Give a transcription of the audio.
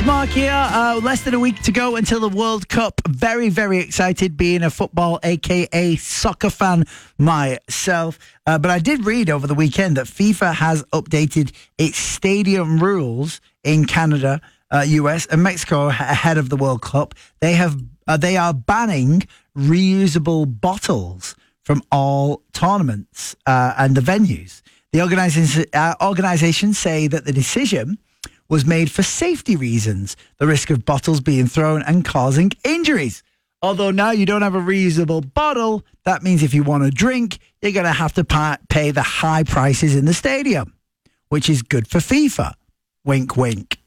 It's Mark here. Less than a week to go until the World Cup. Very, very excited being a football, aka soccer fan myself. But I did read over the weekend that FIFA has updated its stadium rules in Canada, US and Mexico ahead of the World Cup. They are banning reusable bottles from all tournaments and the venues. The organizations say that the decision was made for safety reasons, the risk of bottles being thrown and causing injuries. Although now you don't have a reusable bottle, that means if you want a drink, you're going to have to pay the high prices in the stadium, which is good for FIFA. Wink, wink.